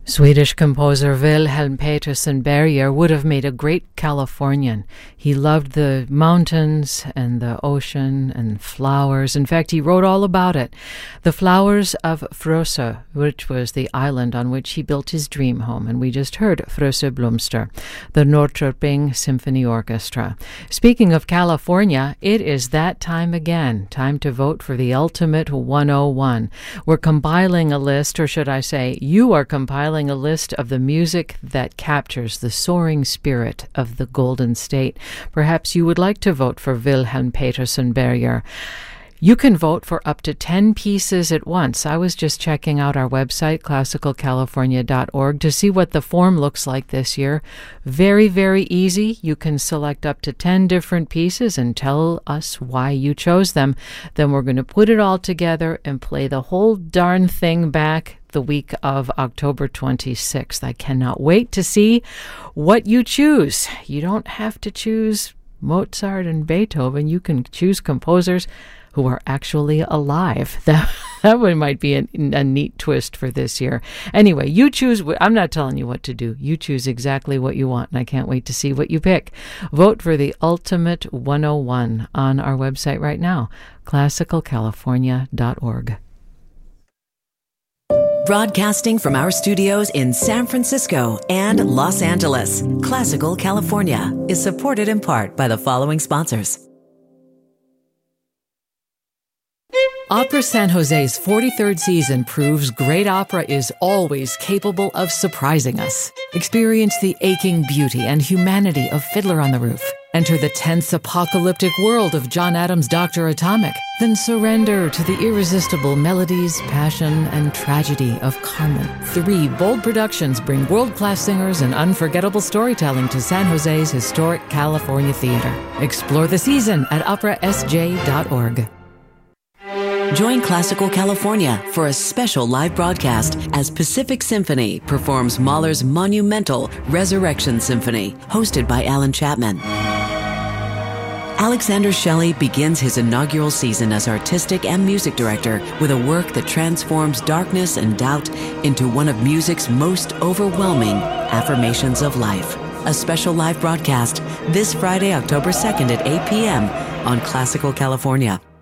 Swedish composer Wilhelm Petersson Berger would have made a great Californian. He loved the mountains and the ocean and flowers. In fact, he wrote all about it. The Flowers of Frösö, which was the island on which he built his dream home. And we just heard Frösö Blomster, the Norrköping Symphony Orchestra. Speaking of California, it is that time again. Time to vote for the Ultimate 101. We're compiling a list, or should I say, you are compiling a list of the music that captures the soaring spirit of the Golden State. Perhaps you would like to vote for Wilhelm Petersson Berger. You can vote for up to 10 pieces at once. I was just checking out our website, classicalcalifornia.org, to see what the form looks like this year. Very, very easy. You can select up to 10 different pieces and tell us why you chose them. Then we're going to put it all together and play the whole darn thing back the week of October 26th. I cannot wait to see what you choose. You don't have to choose Mozart and Beethoven. You can choose composers who are actually alive. That one might be a neat twist for this year. Anyway, you choose. I'm not telling you what to do. You choose exactly what you want, and I can't wait to see what you pick. Vote for the Ultimate 101 on our website right now, classicalcalifornia.org. Broadcasting from our studios in San Francisco and Los Angeles, Classical California is supported in part by the following sponsors. Opera San Jose's 43rd season proves great opera is always capable of surprising us. Experience the aching beauty and humanity of Fiddler on the Roof. Enter the tense apocalyptic world of John Adams' Dr. Atomic. Then surrender to the irresistible melodies, passion, and tragedy of Carmen. 3 bold productions bring world-class singers and unforgettable storytelling to San Jose's historic California theater. Explore the season at operasj.org. Join Classical California for a special live broadcast as Pacific Symphony performs Mahler's monumental Resurrection Symphony, hosted by Alan Chapman. Alexander Shelley begins his inaugural season as artistic and music director with a work that transforms darkness and doubt into one of music's most overwhelming affirmations of life. A special live broadcast this Friday, October 2nd at 8 p.m. on Classical California.